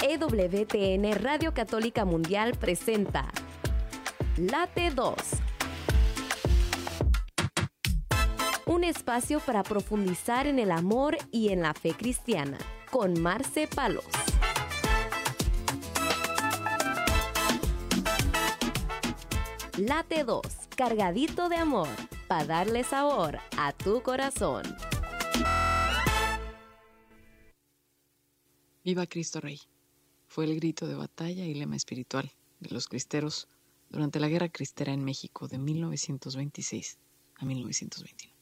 EWTN Radio Católica Mundial presenta Late 2. Un espacio para profundizar en el amor y en la fe cristiana, con Marce Palos. Late 2, cargadito de amor, para darle sabor a tu corazón. Viva Cristo Rey, fue el grito de batalla y lema espiritual de los cristeros durante la Guerra Cristera en México de 1926 a 1921.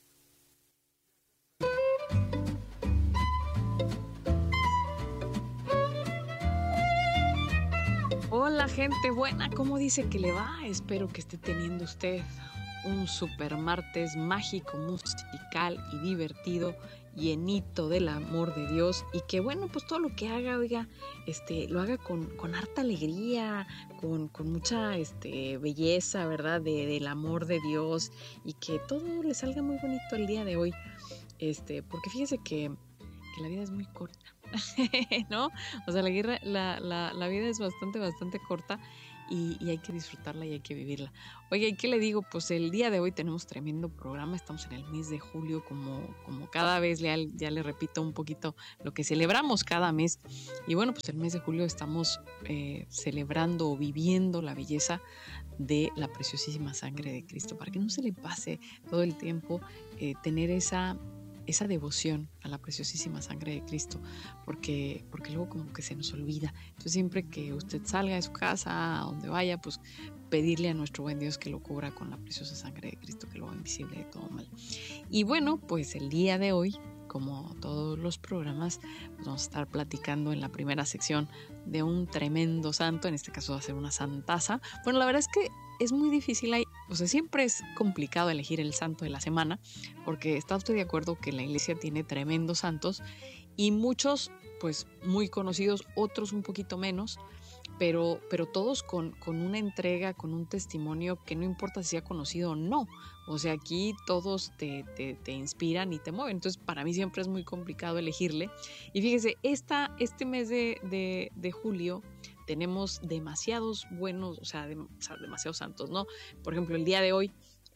Hola gente buena, ¿cómo dice que le va? Espero que esté teniendo usted un super martes mágico, musical y divertido, llenito del amor de Dios, y que bueno, pues todo lo que haga, oiga, lo haga con harta alegría, con mucha belleza, ¿verdad? Del amor de Dios, y que todo le salga muy bonito el día de hoy, porque fíjese que la vida es muy corta. ¿No? O sea, la vida es bastante corta y hay que disfrutarla y hay que vivirla. Oye, ¿y qué le digo? Pues el día de hoy tenemos tremendo programa, estamos en el mes de julio, como cada vez ya le repito un poquito lo que celebramos cada mes. Y bueno, pues el mes de julio estamos celebrando o viviendo la belleza de la preciosísima sangre de Cristo, para que no se le pase todo el tiempo tener esa devoción a la preciosísima sangre de Cristo, porque luego como que se nos olvida. Entonces siempre que usted salga de su casa, a donde vaya, pues pedirle a nuestro buen Dios que lo cubra con la preciosa sangre de Cristo, que lo haga invisible de todo mal. Y bueno, pues el día de hoy, como todos los programas, pues vamos a estar platicando en la primera sección de un tremendo santo. En este caso va a ser una santaza. Bueno, la verdad es que es muy difícil, siempre es complicado elegir el santo de la semana, porque está usted de acuerdo que la iglesia tiene tremendos santos y muchos pues muy conocidos, otros un poquito menos, pero todos con una entrega, con un testimonio que no importa si sea conocido o no. O sea, aquí todos te inspiran y te mueven. Entonces, para mí siempre es muy complicado elegirle. Y fíjese, este mes de julio tenemos demasiados buenos, demasiados santos, ¿no? Por ejemplo, el día de hoy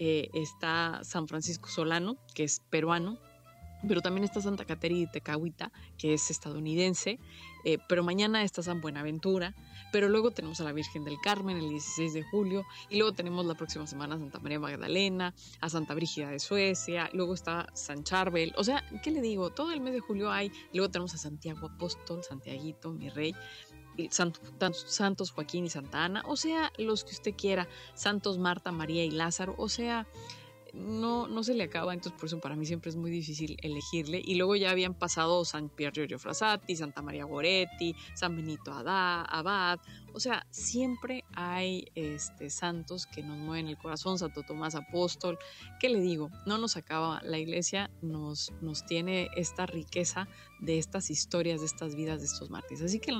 está San Francisco Solano, que es peruano, pero también está Santa Caterina de Tecahuita, que es estadounidense, pero mañana está San Buenaventura, pero luego tenemos a la Virgen del Carmen el 16 de julio, y luego tenemos la próxima semana a Santa María Magdalena, a Santa Brígida de Suecia, luego está San Charbel. O sea, ¿qué le digo? Todo el mes de julio hay, y luego tenemos a Santiago Apóstol, Santiaguito, mi rey, Santos Joaquín y Santa Ana, o sea, los que usted quiera, Santos Marta, María y Lázaro, o sea, no se le acaba. Entonces por eso para mí siempre es muy difícil elegirle. Y luego ya habían pasado San Pier Giorgio Frassati, Santa María Goretti, San Benito Abad, o sea, siempre hay santos que nos mueven el corazón. Santo Tomás Apóstol, ¿qué le digo? No nos acaba. La iglesia nos tiene esta riqueza de estas historias, de estas vidas de estos mártires. Así que en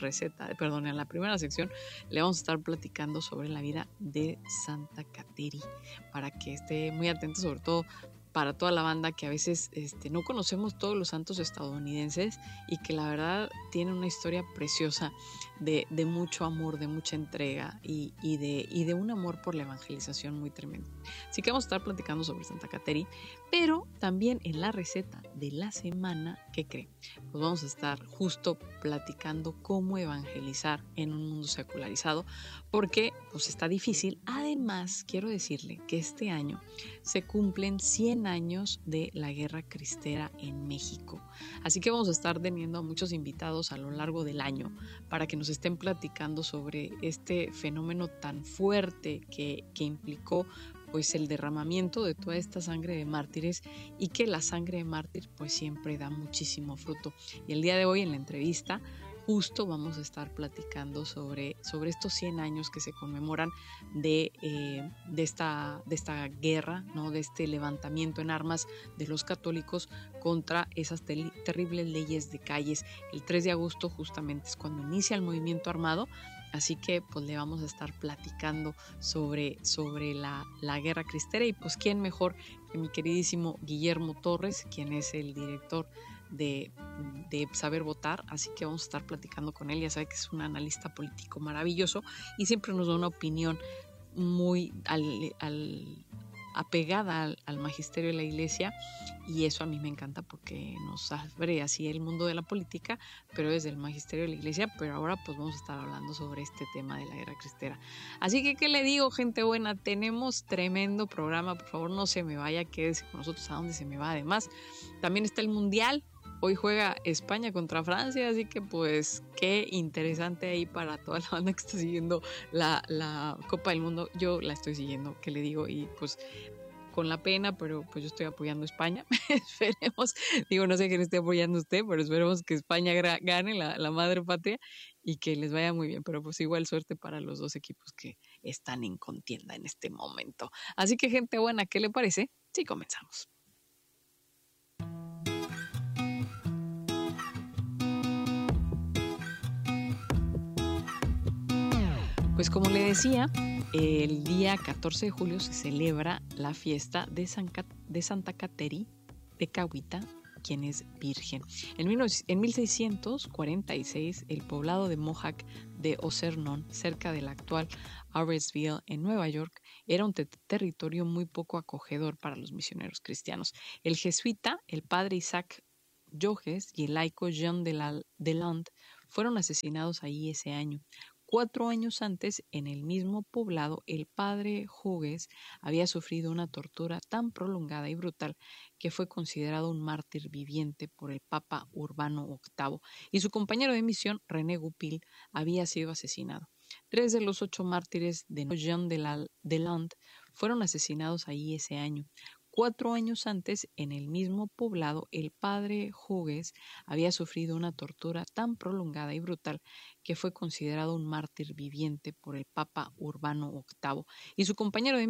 la primera sección le vamos a estar platicando sobre la vida de Santa Caterina, para que esté muy atento, sobre todo para toda la banda que a veces no conocemos todos los santos estadounidenses y que la verdad tienen una historia preciosa de mucho amor, de mucha entrega y de un amor por la evangelización muy tremendo. Así que vamos a estar platicando sobre Santa Caterina, pero también en la receta de la semana, ¿qué cree? Pues vamos a estar justo platicando cómo evangelizar en un mundo secularizado, porque pues está difícil. Además, quiero decirle que este año se cumplen 100 años de la Guerra Cristera en México. Así que vamos a estar teniendo a muchos invitados a lo largo del año para que nos estén platicando sobre este fenómeno tan fuerte que implicó pues el derramamiento de toda esta sangre de mártires, y que la sangre de mártir pues siempre da muchísimo fruto. Y el día de hoy en la entrevista justo vamos a estar platicando sobre estos 100 años que se conmemoran de esta guerra, ¿no? De este levantamiento en armas de los católicos contra esas terribles leyes de calles. El 3 de agosto justamente es cuando inicia el movimiento armado. Así que pues le vamos a estar platicando sobre la guerra cristera, y pues quién mejor que mi queridísimo Guillermo Torres, quien es el director de saber votar, así que vamos a estar platicando con él. Ya sabe que es un analista político maravilloso y siempre nos da una opinión muy apegada al magisterio de la iglesia, y eso a mí me encanta porque nos abre así el mundo de la política, pero desde el magisterio de la iglesia. Pero ahora pues vamos a estar hablando sobre este tema de la guerra cristera. Así que, ¿qué le digo, gente buena? Tenemos tremendo programa, por favor no se me vaya, quédese con nosotros a donde se me va. Además, también está el Mundial. Hoy juega España contra Francia, así que pues qué interesante ahí para toda la banda que está siguiendo la Copa del Mundo. Yo la estoy siguiendo, ¿qué le digo? Y pues con la pena, pero pues yo estoy apoyando a España. Esperemos, digo, no sé quién esté apoyando usted, pero esperemos que España gane, la madre patria, y que les vaya muy bien. Pero pues igual suerte para los dos equipos que están en contienda en este momento. Así que, gente buena, ¿qué le parece? Sí, comenzamos. Pues como le decía, el día 14 de julio se celebra la fiesta de Santa Cateri de Cahuita, quien es virgen. En 1646, el poblado de Mohac de Ocernon, cerca del actual Aresville, en Nueva York, era un territorio muy poco acogedor para los misioneros cristianos. El jesuita, el padre Isaac Jogues, y el laico Jean Deland fueron asesinados ahí ese año. 4 años antes, en el mismo poblado, el padre Jogues había sufrido una tortura tan prolongada y brutal que fue considerado un mártir viviente por el Papa Urbano VIII, y su compañero de misión, René Goupil, había sido asesinado. 3 de los 8 mártires de Jean Deland fueron asesinados ahí ese año. 4 años antes, en el mismo poblado, el padre Jogues había sufrido una tortura tan prolongada y brutal que fue considerado un mártir viviente por el Papa Urbano VIII, y su compañero de